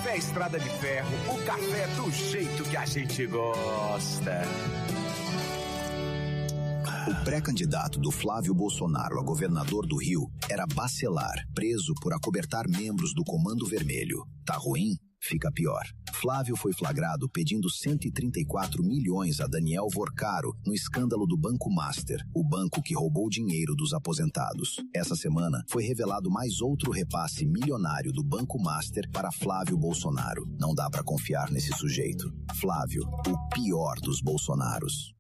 Café Estrada de Ferro, o café do jeito que a gente gosta. O pré-candidato do Flávio Bolsonaro a governador do Rio era Bacelar, preso por acobertar membros do Comando Vermelho. Tá ruim? Fica pior. Flávio foi flagrado pedindo 134 milhões a Daniel Vorcaro no escândalo do Banco Master, o banco que roubou dinheiro dos aposentados. Essa semana foi revelado mais outro repasse milionário do Banco Master para Flávio Bolsonaro. Não dá pra confiar nesse sujeito. Flávio, o pior dos Bolsonaros.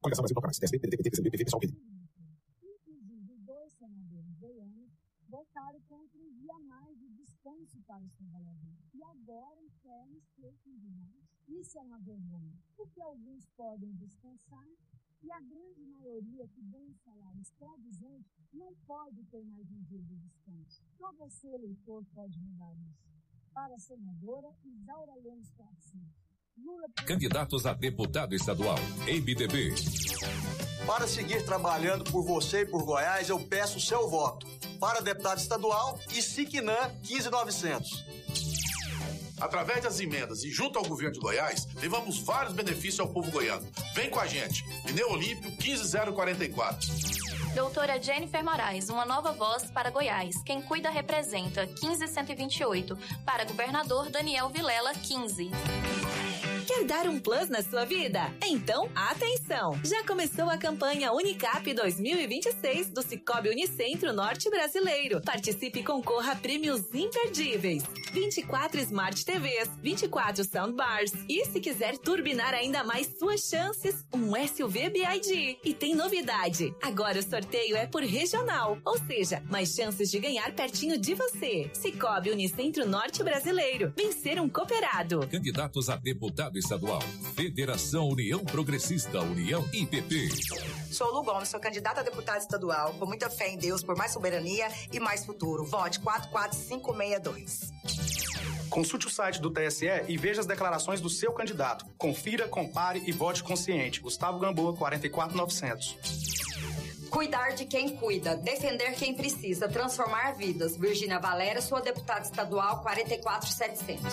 Votaram contra um dia a mais de descanso para os trabalhadores. E agora querem ser condenados. Isso é uma vergonha. Porque alguns podem descansar e a grande maioria que ganha salário escravizante não pode ter mais um dia de descanso. Só você, eleitor, pode mudar isso. Para a senadora Isaura Lemos Platini. Candidatos a deputado estadual, MDB. Para seguir trabalhando por você e por Goiás, eu peço o seu voto. Para deputado estadual e Siquinã 15900. Através das emendas e junto ao governo de Goiás, levamos vários benefícios ao povo goiano. Vem com a gente. Pneu Olímpio 15044. Doutora Jennifer Moraes, uma nova voz para Goiás. Quem cuida representa 15128. Para governador Daniel Vilela 15. Quer dar um plus na sua vida? Então, atenção! Já começou a campanha Unicap 2026 do Sicoob Unicentro Norte Brasileiro. Participe e concorra a prêmios imperdíveis. 24 Smart TVs, 24 Soundbars e, se quiser turbinar ainda mais suas chances, um SUV BYD. E tem novidade, agora o sorteio é por regional, ou seja, mais chances de ganhar pertinho de você. Sicoob Unicentro Norte Brasileiro. Vencer um cooperado. Candidatos a deputado estadual, Federação União Progressista, União IPP. Sou Lu Gomes, sou candidata a deputada estadual, com muita fé em Deus, por mais soberania e mais futuro. Vote 44562. Consulte o site do TSE e veja as declarações do seu candidato. Confira, compare e vote consciente. Gustavo Gamboa, 44900. Cuidar de quem cuida, defender quem precisa, transformar vidas. Virgínia Valéria, sua deputada estadual, 44700.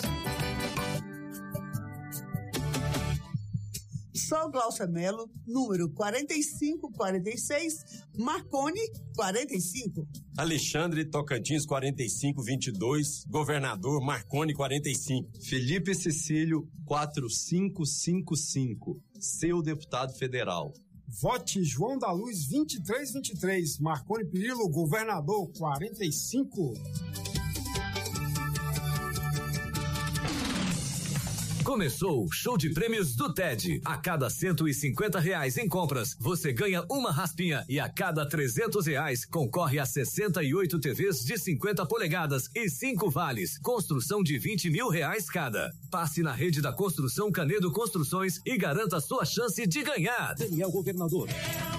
Sou Glaucia Mello, número 4546, Marconi 45. Alexandre Tocantins 4522, governador Marconi 45. Felipe Cecílio 4555, seu deputado federal. Vote João da Luz 2323, Marconi Perillo, governador 45. Começou o show de prêmios do TED. A cada R$150 em compras, você ganha uma raspinha e a cada R$300 concorre a 68 TVs de 50 polegadas e 5 vales. Construção de R$20 mil cada. Passe na rede da Construção Canedo Construções e garanta sua chance de ganhar. Daniel Governador.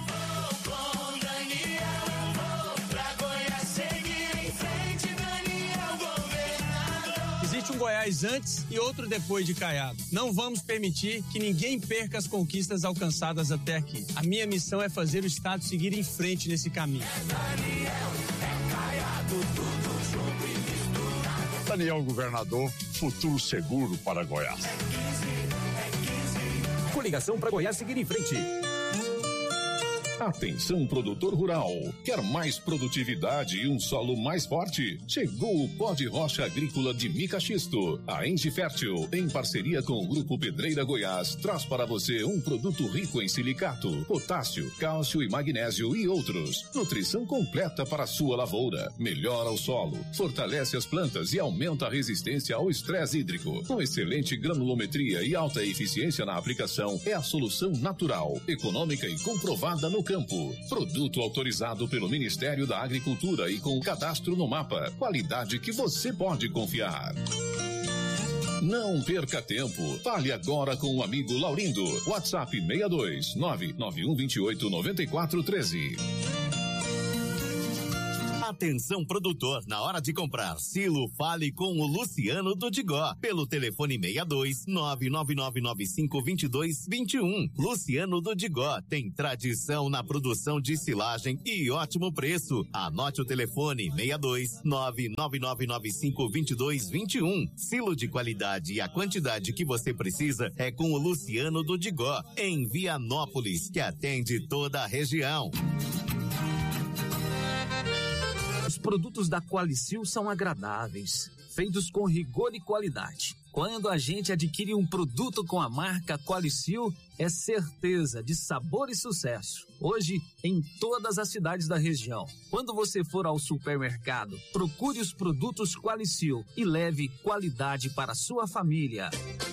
Existe um Goiás antes e outro depois de Caiado. Não vamos permitir que ninguém perca as conquistas alcançadas até aqui. A minha missão é fazer o Estado seguir em frente nesse caminho. Daniel Governador, futuro seguro para Goiás. Coligação para Goiás seguir em frente. Atenção, produtor rural. Quer mais produtividade e um solo mais forte? Chegou o pó de rocha agrícola de mica xisto. A Engie Fértil, em parceria com o Grupo Pedreira Goiás, traz para você um produto rico em silicato, potássio, cálcio e magnésio e outros. Nutrição completa para a sua lavoura. Melhora o solo, fortalece as plantas e aumenta a resistência ao estresse hídrico. Com excelente granulometria e alta eficiência na aplicação, é a solução natural, econômica e comprovada no campo. Produto autorizado pelo Ministério da Agricultura e com cadastro no mapa. Qualidade que você pode confiar. Não perca tempo. Fale agora com o amigo Laurindo. WhatsApp 62 99128 9413. Atenção, produtor, na hora de comprar silo, fale com o Luciano do Digó, pelo telefone 62 999952221. Luciano do Digó tem tradição na produção de silagem e ótimo preço. Anote o telefone 62 999952221. Silo de qualidade e a quantidade que você precisa é com o Luciano do Digó, em Vianópolis, que atende toda a região. Os produtos da Qualicil são agradáveis, feitos com rigor e qualidade. Quando a gente adquire um produto com a marca Qualicil, é certeza de sabor e sucesso. Hoje, em todas as cidades da região. Quando você for ao supermercado, procure os produtos Qualicil e leve qualidade para a sua família.